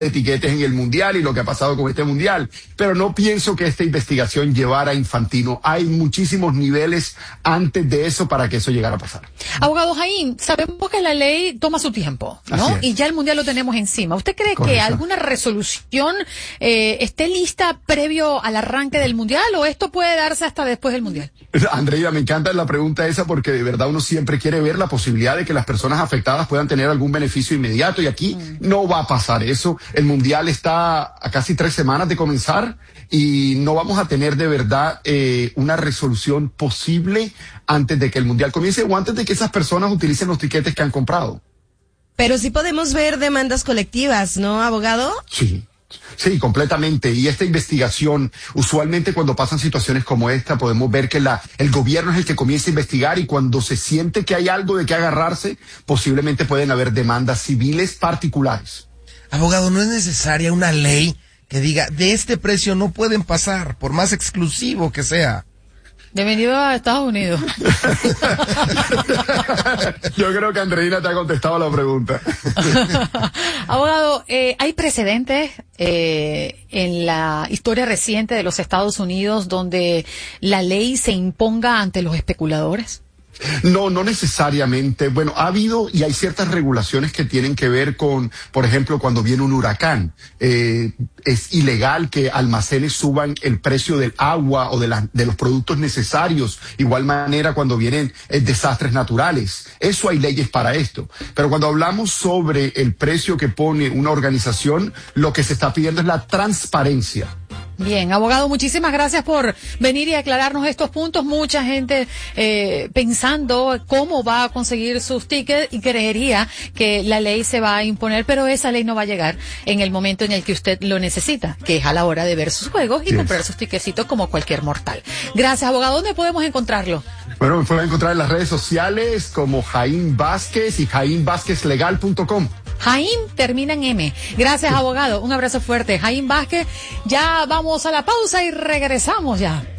de tiquetes en el Mundial y lo que ha pasado con este Mundial, pero no pienso que esta investigación llevara a Infantino. Hay muchísimos niveles antes de eso para que eso llegara a pasar. Abogado Jaime, sabemos que la ley toma su tiempo, ¿no? Y ya el Mundial lo tenemos encima. ¿Usted cree que alguna resolución esté lista previo al arranque del Mundial o esto puede darse hasta después del Mundial? Andrea, me encanta la pregunta esa porque de verdad uno siempre quiere ver la posibilidad de que las personas afectadas puedan tener algún beneficio inmediato y aquí no va a pasar eso. El Mundial está a casi 3 semanas de comenzar y no vamos a tener de verdad una resolución posible antes de que el Mundial comience o antes de que esas personas utilicen los tiquetes que han comprado. Pero sí podemos ver demandas colectivas, ¿no, abogado? Sí, completamente. Y esta investigación, usualmente cuando pasan situaciones como esta, podemos ver que el gobierno es el que comienza a investigar y cuando se siente que hay algo de qué agarrarse, posiblemente pueden haber demandas civiles particulares. Abogado, ¿no es necesaria una ley que diga, de este precio no pueden pasar, por más exclusivo que sea? Bienvenido a Estados Unidos. Yo creo que Andreina te ha contestado la pregunta. Abogado, ¿hay precedentes en la historia reciente de los Estados Unidos donde la ley se imponga ante los especuladores? No necesariamente. Bueno, ha habido y hay ciertas regulaciones que tienen que ver con, por ejemplo, cuando viene un huracán. Es ilegal que almacenes suban el precio del agua o de los productos necesarios. Igual manera cuando vienen desastres naturales. Eso hay leyes para esto. Pero cuando hablamos sobre el precio que pone una organización, lo que se está pidiendo es la transparencia. Bien, abogado, muchísimas gracias por venir y aclararnos estos puntos. Mucha gente pensando cómo va a conseguir sus tickets y creería que la ley se va a imponer, pero esa ley no va a llegar en el momento en el que usted lo necesita, que es a la hora de ver sus juegos y comprar sus tiquecitos como cualquier mortal. Gracias, abogado. ¿Dónde podemos encontrarlo? Bueno, me pueden encontrar en las redes sociales como Jaime Vázquez y JaimeVázquezLegal.com. Jaime termina en M. Gracias, abogado. Un abrazo fuerte. Jaime Vázquez. Ya vamos a la pausa y regresamos ya.